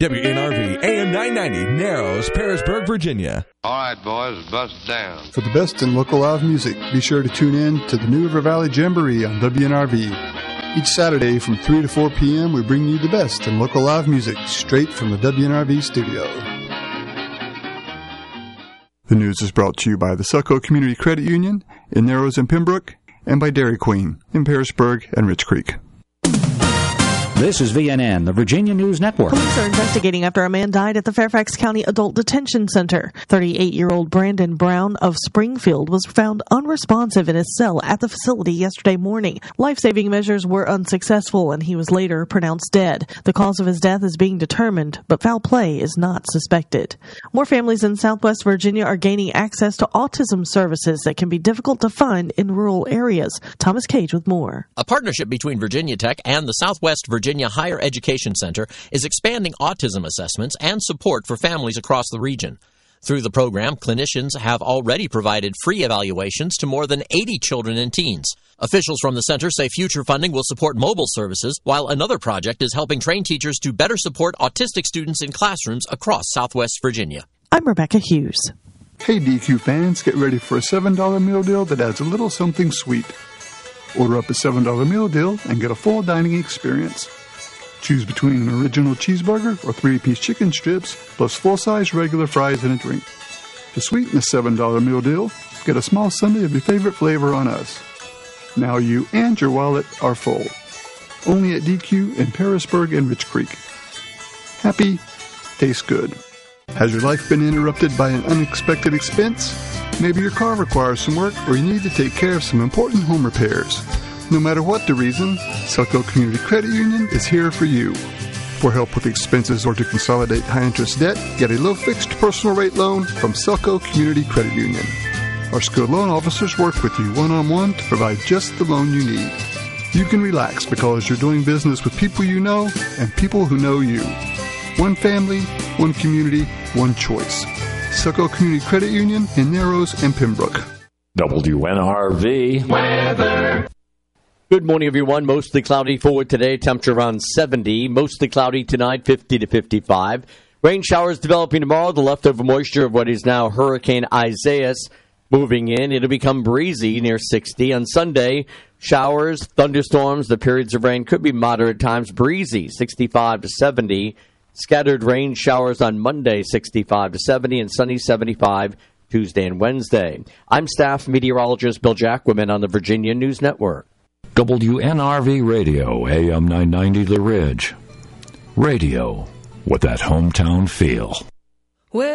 WNRV AM 990, Narrows, Parisburg, Virginia. All right, boys, bust down. For the best in local live music, be sure to tune in to the New River Valley Jamboree on WNRV. Each Saturday from 3 to 4 p.m., we bring you the best in local live music straight from the WNRV studio. The news is brought to you by the Selco Community Credit Union in Narrows and Pembroke, and by Dairy Queen in Parisburg and Rich Creek. This is VNN, the Virginia News Network. Police are investigating after a man died at the Fairfax County Adult Detention Center. 38-year-old Brandon Brown of Springfield was found unresponsive in his cell at the facility yesterday morning. Life-saving measures were unsuccessful, and he was later pronounced dead. The cause of his death is being determined, but foul play is not suspected. More families in Southwest Virginia are gaining access to autism services that can be difficult to find in rural areas. Thomas Cage with more. A partnership between Virginia Tech and the Southwest Virginia Higher Education Center is expanding autism assessments and support for families across the region. Through the program, clinicians have already provided free evaluations to more than 80 children and teens. Officials from the center say future funding will support mobile services, while another project is helping train teachers to better support autistic students in classrooms across Southwest Virginia. I'm Rebecca Hughes. Hey DQ fans, get ready for a $7 meal deal that adds a little something sweet. Order up a $7 meal deal and get a full dining experience. Choose between an original cheeseburger or 3-piece chicken strips, plus full-size regular fries and a drink. To sweeten the $7 meal deal, get a small sundae of your favorite flavor on us. Now you and your wallet are full. Only at DQ in Parisburg and Rich Creek. Happy, tastes good. Has your life been interrupted by an unexpected expense? Maybe your car requires some work, or you need to take care of some important home repairs. No matter what the reason, Selco Community Credit Union is here for you. For help with expenses or to consolidate high-interest debt, get a low-fixed personal rate loan from Selco Community Credit Union. Our skilled loan officers work with you one-on-one to provide just the loan you need. You can relax because you're doing business with people you know and people who know you. One family, one community, one choice. Selco Community Credit Union in Narrows and Pembroke. WNRV weather. Good morning, everyone. Mostly cloudy for today. Temperature around 70. Mostly cloudy tonight, 50 to 55. Rain showers developing tomorrow. The leftover moisture of what is now Hurricane Isaias moving in. It'll become breezy near 60. On Sunday, showers, thunderstorms. The periods of rain could be moderate times. Breezy, 65 to 70. Scattered rain showers on Monday, 65 to 70. And sunny, 75 Tuesday and Wednesday. I'm staff meteorologist Bill Jacquemin on the Virginia News Network. WNRV Radio, AM 990 The Ridge. Radio with that hometown feel.